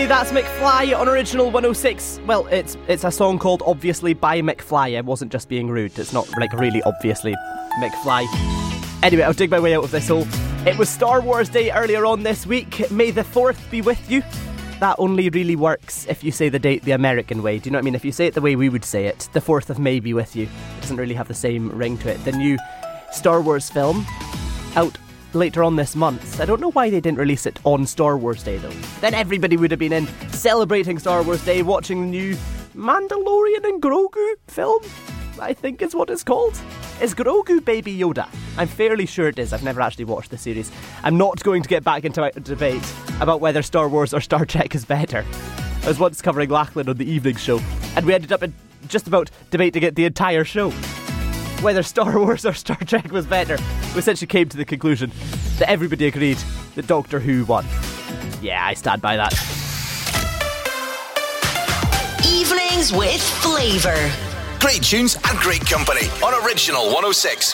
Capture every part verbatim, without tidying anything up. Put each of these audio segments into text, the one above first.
That's McFly on Original one oh six. Well, it's it's a song called Obviously by McFly. I wasn't just being rude. It's not like really obviously McFly. Anyway, I'll dig my way out of this hole. It was Star Wars Day earlier on this week. May the fourth be with you. That only really works if you say the date the American way. Do you know what I mean? If you say it the way we would say it, the fourth of May be with you. It doesn't really have the same ring to it. The new Star Wars film out later on this month. I don't know why they didn't release it on Star Wars Day though. Then everybody would have been in celebrating Star Wars Day, watching the new Mandalorian and Grogu film, I think is what it's called. Is Grogu Baby Yoda? I'm fairly sure it is. I've never actually watched the series. I'm not going to get back into a debate about whether Star Wars or Star Trek is better. I was once covering Lachlan on the evening show, and we ended up in just about debating it the entire show. Whether Star Wars or Star Trek was better. We essentially came to the conclusion that everybody agreed that Doctor Who won. Yeah, I stand by that. Evenings with flavour. Great tunes and great company on Original one oh six.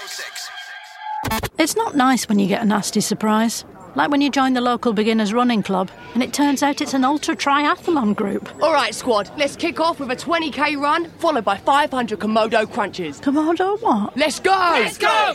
It's not nice when you get a nasty surprise. Like when you join the local beginners running club and it turns out it's an ultra triathlon group. All right, squad, let's kick off with a twenty k run followed by five hundred Komodo crunches. Komodo what? Let's go! Let's go!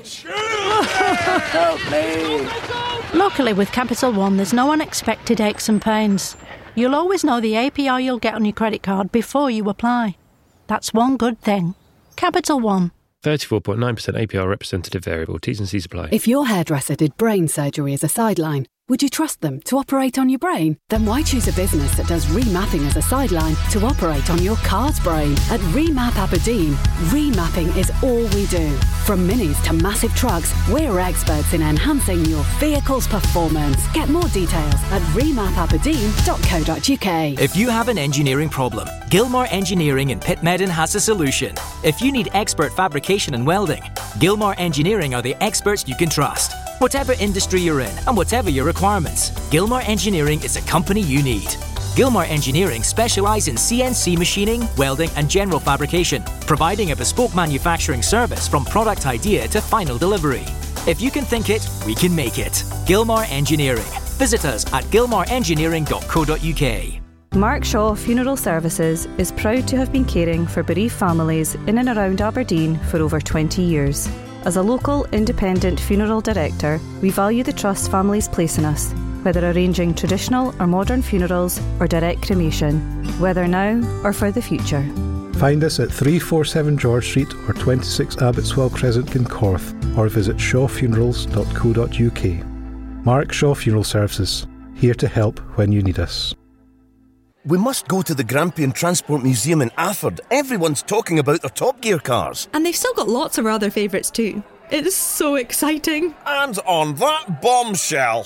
Help me! Locally with Capital One, there's no unexpected aches and pains. You'll always know the A P R you'll get on your credit card before you apply. That's one good thing. Capital One. thirty-four point nine percent A P R representative variable. T's and C's apply. If your hairdresser did brain surgery as a sideline, would you trust them to operate on your brain? Then why choose a business that does remapping as a sideline to operate on your car's brain? At Remap Aberdeen, remapping is all we do. From minis to massive trucks, we're experts in enhancing your vehicle's performance. Get more details at remap aberdeen dot co dot uk. If you have an engineering problem, Gilmore Engineering in Pitmedden has a solution. If you need expert fabrication and welding, Gilmore Engineering are the experts you can trust. Whatever industry you're in and whatever your requirements, Gilmore Engineering is a company you need. Gilmore Engineering specialise in C N C machining, welding and general fabrication, providing a bespoke manufacturing service from product idea to final delivery. If you can think it, we can make it. Gilmore Engineering. Visit us at gilmore engineering dot co dot uk. Mark Shaw Funeral Services is proud to have been caring for bereaved families in and around Aberdeen for over twenty years. As a local independent funeral director, we value the trust families place in us, whether arranging traditional or modern funerals or direct cremation, whether now or for the future. Find us at three forty-seven George Street or twenty-six Abbotswell Crescent, Glencorth, or visit shaw funerals dot co dot uk. Mark Shaw Funeral Services, here to help when you need us. We must go to the Grampian Transport Museum in Afford. Everyone's talking about their Top Gear cars. And they've still got lots of our other favourites too. It's so exciting. And on that bombshell.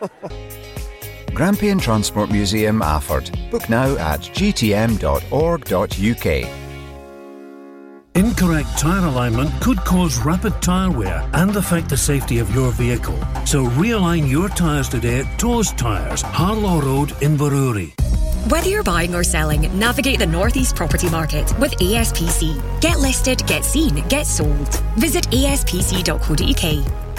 Grampian Transport Museum, Afford. Book now at g t m dot org dot u k. Incorrect tyre alignment could cause rapid tyre wear and affect the safety of your vehicle. So realign your tyres today at Toes Tyres, Harlaw Road, Inverurie. Whether you're buying or selling, navigate the Northeast property market with A S P C. Get listed, get seen, get sold. Visit a s p c dot co dot uk.